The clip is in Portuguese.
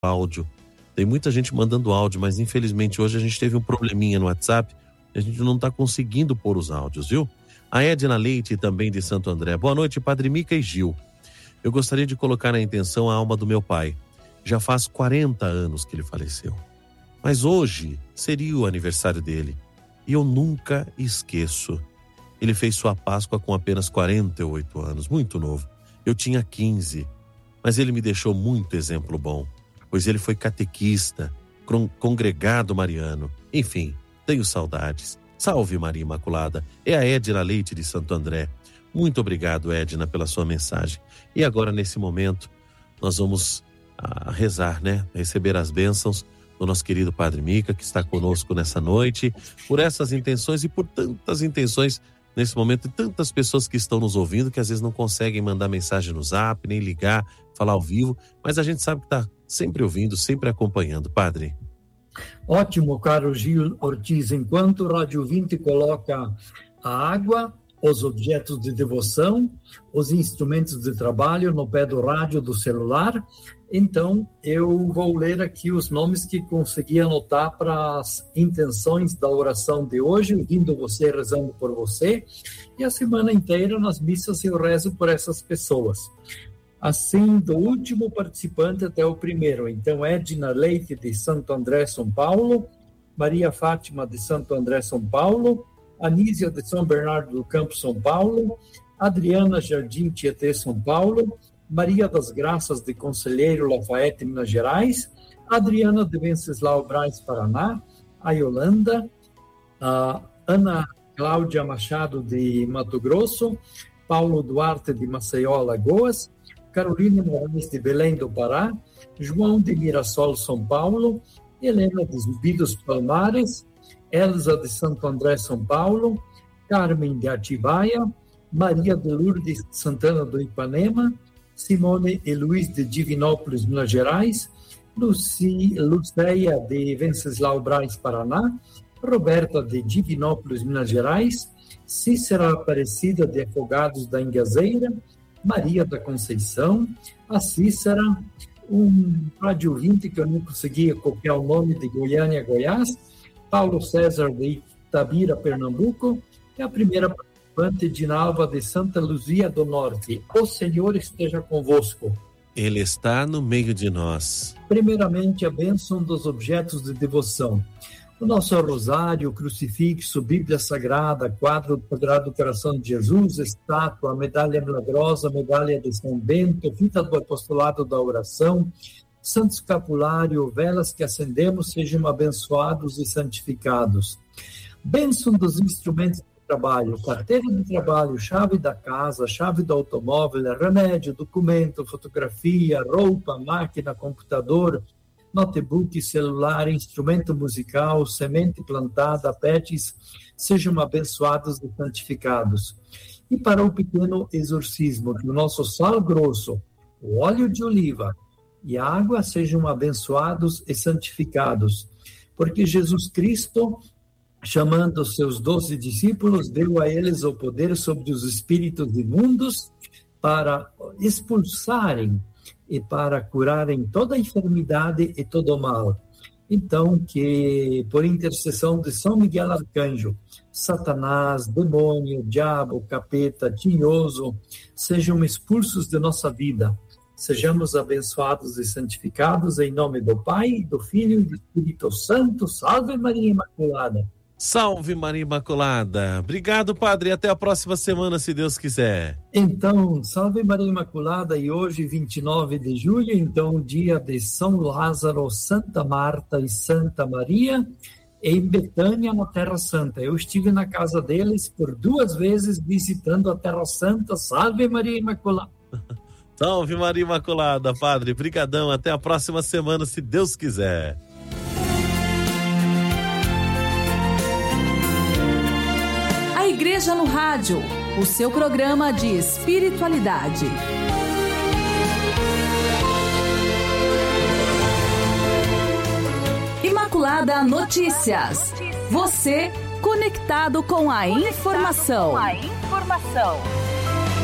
áudio. Tem muita gente mandando áudio, mas infelizmente hoje a gente teve um probleminha no WhatsApp e a gente não está conseguindo pôr os áudios, viu? A Edna Leite, também de Santo André. Boa noite, Padre Mica e Gil. Eu gostaria de colocar na intenção a alma do meu pai. Já faz 40 anos que ele faleceu. Mas hoje seria o aniversário dele. E eu nunca esqueço. Ele fez sua Páscoa com apenas 48 anos, muito novo. Eu tinha 15. Mas ele me deixou muito exemplo bom. Pois ele foi catequista, congregado mariano. Enfim, tenho saudades. Salve Maria Imaculada. É a Edna Leite de Santo André. Muito obrigado, Edna, pela sua mensagem. E agora, nesse momento, nós vamos rezar, né? Receber as bênçãos do nosso querido Padre Mica, que está conosco nessa noite, por essas intenções e por tantas intenções nesse momento, e tantas pessoas que estão nos ouvindo, que às vezes não conseguem mandar mensagem no Zap, nem ligar, falar ao vivo, mas a gente sabe que está sempre ouvindo, sempre acompanhando. Padre. Ótimo, caro Gil Ortiz. Enquanto o Rádio 20 coloca a água, os objetos de devoção, os instrumentos de trabalho no pé do rádio do celular, então eu vou ler aqui os nomes que consegui anotar para as intenções da oração de hoje, ouvindo você, rezando por você, e a semana inteira nas missas eu rezo por essas pessoas. Assim, do último participante até o primeiro. Então, Edna Leite, de Santo André, São Paulo, Maria Fátima, de Santo André, São Paulo, Anísia, de São Bernardo do Campo, São Paulo, Adriana Jardim Tietê, São Paulo, Maria das Graças, de Conselheiro Lafayette, Minas Gerais, Adriana de Venceslau Braz, Paraná, a Yolanda, a Ana Cláudia Machado, de Mato Grosso, Paulo Duarte, de Maceió, Alagoas, Carolina Moraes, de Belém do Pará, João de Mirassol, São Paulo, Helena de Zubidos Palmares, Elza de Santo André, São Paulo, Carmen de Atibaia, Maria de Lourdes Santana do Ipanema, Simone e Luiz de Divinópolis, Minas Gerais, Lucéia de Venceslau Braz, Paraná, Roberta de Divinópolis, Minas Gerais, Cícera Aparecida de Afogados da Ingazeira, Maria da Conceição, a Cícera, um rádio 20 que eu não conseguia copiar o nome, de Goiânia, Goiás, Paulo César de Itabira, Pernambuco, e a primeira participante, Dinalva de Santa Luzia do Norte. O Senhor esteja convosco. Ele está no meio de nós. Primeiramente, a bênção dos objetos de devoção. O nosso rosário, crucifixo, Bíblia Sagrada, quadro do Sagrado Coração de Jesus, estátua, medalha milagrosa, medalha de São Bento, fita do apostolado da oração, santo escapulário, velas que acendemos, sejam abençoados e santificados. Bênção dos instrumentos de trabalho, carteira de trabalho, chave da casa, chave do automóvel, remédio, documento, fotografia, roupa, máquina, computador, notebook, celular, instrumento musical, semente plantada, pets, sejam abençoados e santificados. E para o pequeno exorcismo, que o nosso sal grosso, o óleo de oliva e a água sejam abençoados e santificados. Porque Jesus Cristo, chamando os seus 12 discípulos, deu a eles o poder sobre os espíritos imundos para expulsarem e para curarem toda a enfermidade e todo o mal. Então, que por intercessão de São Miguel Arcanjo, Satanás, demônio, diabo, capeta, tinhoso, sejam expulsos de nossa vida. Sejamos abençoados e santificados em nome do Pai, do Filho e do Espírito Santo. Salve Maria Imaculada. Salve Maria Imaculada. Obrigado, Padre. Até a próxima semana, se Deus quiser. Então, salve Maria Imaculada. E hoje, 29 de julho, então, dia de São Lázaro, Santa Marta e Santa Maria, em Betânia, na Terra Santa. Eu estive na casa deles por 2 vezes visitando a Terra Santa. Salve Maria Imaculada. Salve Maria Imaculada, Padre. Brigadão. Até a próxima semana, se Deus quiser. Igreja no Rádio, o seu programa de espiritualidade. Imaculada Notícias. Você conectado com a informação.